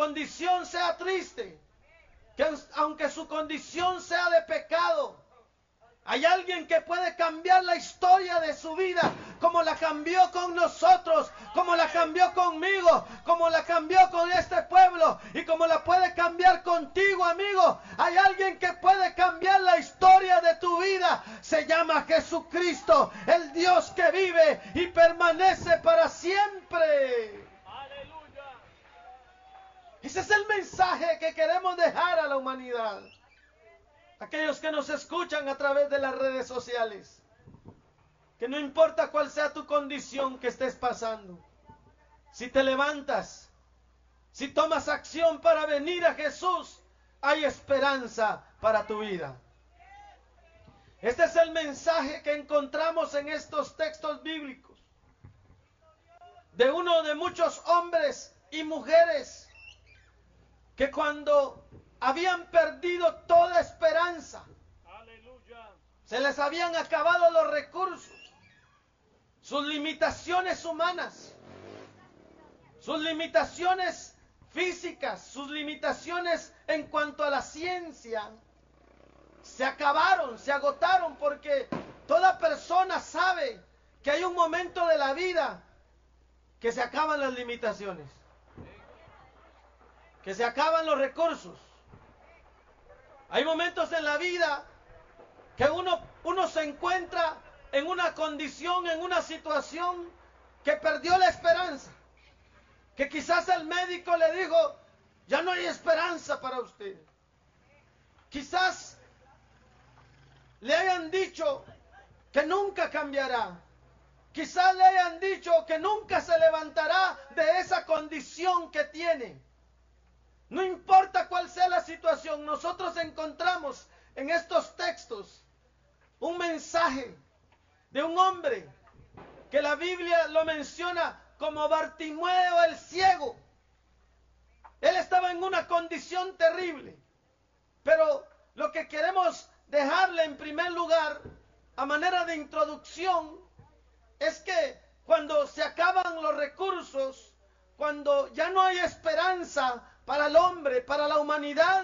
condición sea triste, que aunque su condición sea de pecado, hay alguien que puede cambiar la historia de su vida, como la cambió con nosotros, como la cambió conmigo, como la cambió con este pueblo y como la puede cambiar contigo, amigo. Hay alguien que puede cambiar la historia de tu vida. Se llama Jesucristo, el Dios que vive y permanece para siempre. Aleluya. Ese es el mensaje que queremos dejar a la humanidad. Aquellos que nos escuchan a través de las redes sociales, que no importa cuál sea tu condición que estés pasando, si te levantas, si tomas acción para venir a Jesús, hay esperanza para tu vida. Este es el mensaje que encontramos en estos textos bíblicos, de uno de muchos hombres y mujeres que cuando habían perdido toda esperanza, Aleluya. se les habían acabado los recursos, sus limitaciones humanas, sus limitaciones físicas, sus limitaciones en cuanto a la ciencia, se acabaron, se agotaron, porque toda persona sabe que hay un momento de la vida que se acaban las limitaciones, que se acaban los recursos. Hay momentos en la vida que uno se encuentra en una condición, en una situación que perdió la esperanza. Que quizás el médico le dijo, ya no hay esperanza para usted. Quizás le hayan dicho que nunca cambiará. Quizás le hayan dicho que nunca se levantará de esa condición que tiene. No importa cuál sea la situación, nosotros encontramos en estos textos un mensaje de un hombre que la Biblia lo menciona como Bartimeo el ciego. Él estaba en una condición terrible, pero lo que queremos dejarle en primer lugar, a manera de introducción, es que cuando se acaban los recursos, cuando ya no hay esperanza para el hombre, para la humanidad,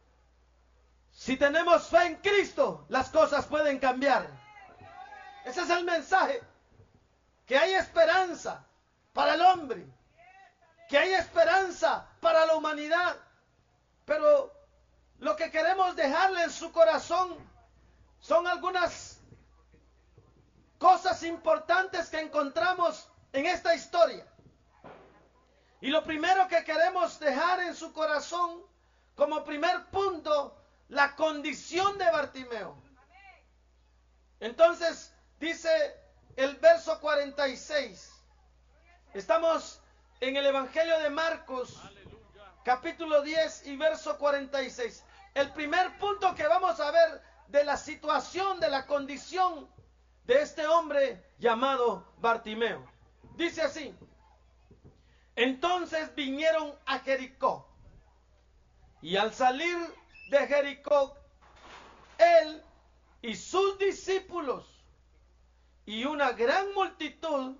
si tenemos fe en Cristo, las cosas pueden cambiar. Ese es el mensaje, que hay esperanza para el hombre, que hay esperanza para la humanidad. Pero lo que queremos dejarle en su corazón son algunas cosas importantes que encontramos en esta historia. Y lo primero que queremos dejar en su corazón, como primer punto, la condición de Bartimeo. Entonces, dice el verso 46. Estamos en el Evangelio de Marcos, capítulo 10 y verso 46. El primer punto que vamos a ver de la situación, de la condición de este hombre llamado Bartimeo. Dice así: entonces vinieron a Jericó, y al salir de Jericó, él y sus discípulos y una gran multitud,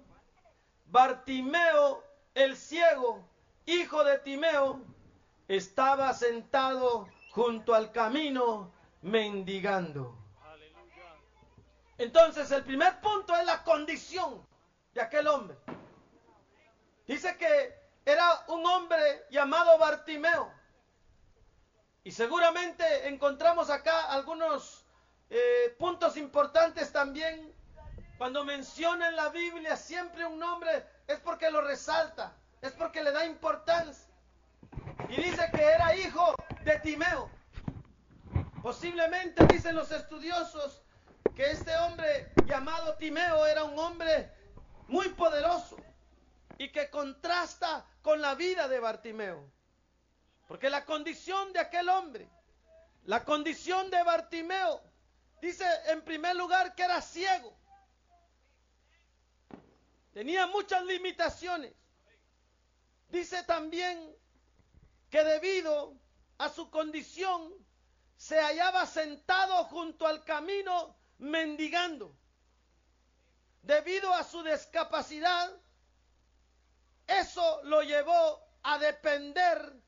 Bartimeo el ciego, hijo de Timeo, estaba sentado junto al camino mendigando. Entonces el primer punto es la condición de aquel hombre. Dice que era un hombre llamado Bartimeo. Y seguramente encontramos acá algunos puntos importantes también. Cuando menciona en la Biblia siempre un nombre, es porque lo resalta, es porque le da importancia. Y dice que era hijo de Timeo. Posiblemente dicen los estudiosos que este hombre llamado Timeo era un hombre muy poderoso y que contrasta con la vida de Bartimeo. Porque la condición de aquel hombre, la condición de Bartimeo, dice en primer lugar que era ciego. Tenía muchas limitaciones. Dice también que debido a su condición se hallaba sentado junto al camino mendigando. Debido a su discapacidad, eso lo llevó a depender